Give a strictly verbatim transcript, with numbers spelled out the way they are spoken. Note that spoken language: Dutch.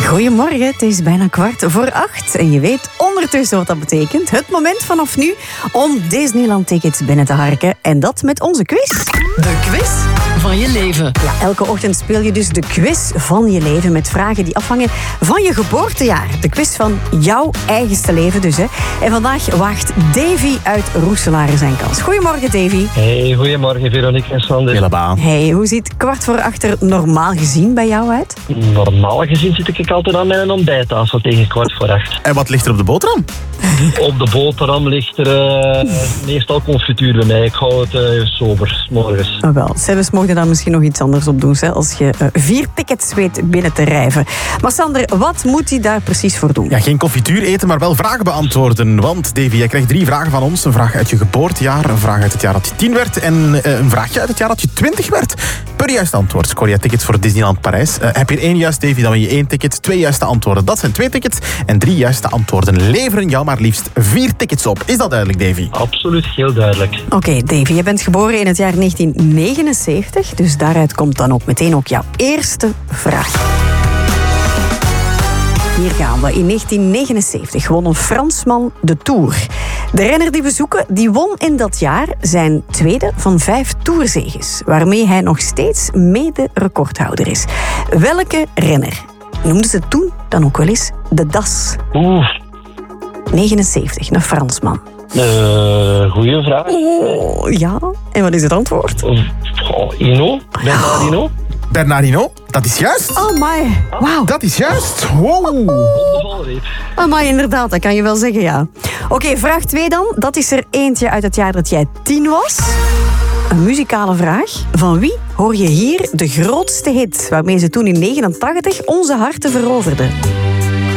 Goedemorgen, het is bijna kwart voor acht. En je weet ondertussen wat dat betekent. Het moment vanaf nu om Disneyland-tickets binnen te harken. En dat met onze quiz. De quiz van je leven. Ja, elke ochtend speel je dus de quiz van je leven met vragen die afhangen van je geboortejaar. De quiz van jouw eigenste leven dus. Hè. En vandaag waagt Davy uit Roeselare zijn kans. Goedemorgen, Davy. Hey, goedemorgen Veronique en Sander. Helemaal. Hey, hoe ziet kwart voor acht er normaal gezien bij jou uit? Normaal gezien zit ik altijd aan mijn ontbijttafel tegen kwart voor acht. En wat ligt er op de boterham? Op de boterham ligt er uh, meestal confituur bij mij. Ik hou het uh, sober, 's morgens. Oh wel, zelfs mocht je daar misschien nog iets anders op doen, hè, als je uh, vier tickets weet binnen te rijven. Maar Sander, wat moet hij daar precies voor doen? Ja, geen confituur eten, maar wel vragen beantwoorden. Want Davy, jij krijgt drie vragen van ons. Een vraag uit je geboortejaar, een vraag uit het jaar dat je tien werd en uh, een vraagje uit het jaar dat je twintig werd. Per juist antwoord scoor je tickets voor Disneyland Parijs. Uh, heb je er één juist, Davy, dan win je één ticket. Twee juiste antwoorden, dat zijn twee tickets. En drie juiste antwoorden leveren jou maar liefst vier tickets op. Is dat duidelijk, Davy? Absoluut, heel duidelijk. Oké, okay, Davy, je bent geboren in het jaar negentien negenenzeventig, dus daaruit komt dan ook meteen ook jouw eerste vraag. Hier gaan we. In negentien negenenzeventig won een Fransman de Tour. De renner die we zoeken, die won in dat jaar zijn tweede van vijf Tourzeges, waarmee hij nog steeds mede-recordhouder is. Welke renner noemden ze toen dan ook wel eens de Das? Oeh. negenenzeventig, een Fransman. Uh, goeie vraag. Oh, ja. En wat is het antwoord? Oh, Hinault? Bernard Hinault? Bernard Hinault, dat is juist. Oh my, wauw. Dat is juist. Wow. Op de valreep. Oh my, inderdaad, dat kan je wel zeggen, ja. Oké, okay, vraag twee dan. Dat is er eentje uit het jaar dat jij tien was. Een muzikale vraag. Van wie hoor je hier de grootste hit, waarmee ze toen in negenentachtig onze harten veroverden?